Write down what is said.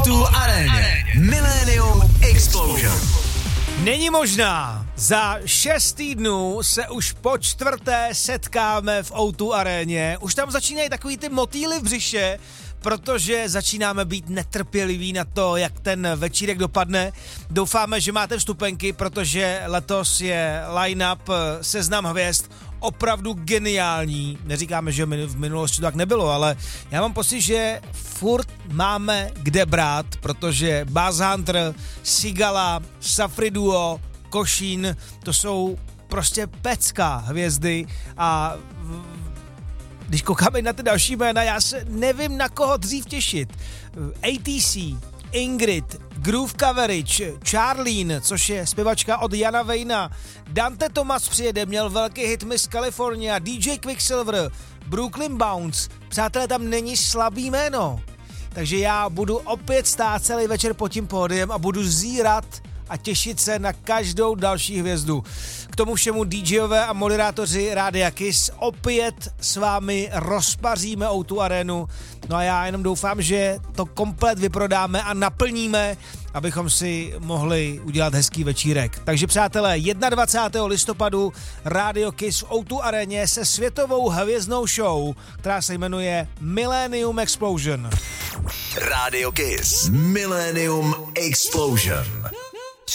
O2 Aréně. Millennium Explosion. Není možná. Za 6 týdnů se už po 4. setkáme v O2 Aréně. Už tam začínají takový ty motýly v břiše, protože začínáme být netrpěliví na to, jak ten večírek dopadne. Doufáme, že máte vstupenky, protože letos je line-up Seznam hvězd opravdu geniální. Neříkáme, že v minulosti to tak nebylo, ale já mám pocit, že furt máme kde brát, protože Buzz Hunter, Sigala, Safri Duo, Košín, to jsou prostě pecka hvězdy a když koukáme na ty další jména, já se nevím, na koho dřív těšit. ATC, Ingrid, Groove Coverage, Charlene, což je zpěvačka od Jana Vejna, Dante Thomas přijede, měl velký hit Miss California, DJ Quicksilver, Brooklyn Bounce. Přátelé, tam není slabý jméno. Takže já budu opět stát celý večer pod tím pódiem a budu zírat a těšit se na každou další hvězdu. K tomu všemu DJové a moderátoři Rádia Kiss opět s vámi rozpaříme O2 Arénu. No a já jenom doufám, že to komplet vyprodáme a naplníme, abychom si mohli udělat hezký večírek. Takže přátelé, 21. listopadu Rádio Kiss v O2 Aréně se světovou hvězdnou show, která se jmenuje Millennium Explosion. Rádio Kiss. Millennium Explosion.